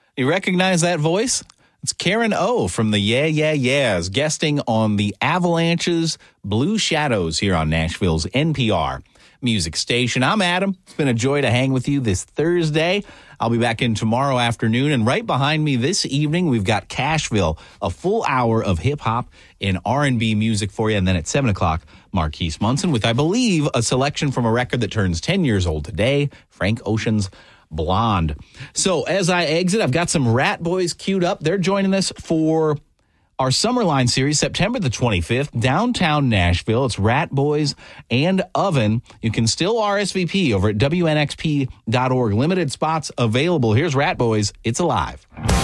You recognize that voice? It's Karen O from the Yeah Yeah Yeahs, guesting on the Avalanche's Blue Shadows here on Nashville's NPR music station. I'm Adam. It's been a joy to hang with you this Thursday. I'll be back in tomorrow afternoon. And right behind me this evening, we've got Cashville, a full hour of hip-hop and R&B music for you. And then at 7 o'clock, Marquise Munson with, I believe, a selection from a record that turns 10 years old today, Frank Ocean's Blonde. So as I exit, I've got some Rat Boys queued up. They're joining us for our Summerline series, September the 25th, downtown Nashville. It's Rat Boys and Oven. You can still RSVP over at WNXP.org. Limited spots available. Here's Rat Boys. It's Alive.